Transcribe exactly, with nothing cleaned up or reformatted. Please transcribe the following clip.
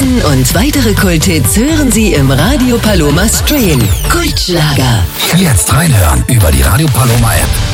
Diesen und weitere Kulthits hören Sie im Radio Paloma Stream. Kultschlager. Jetzt reinhören über die Radio Paloma App.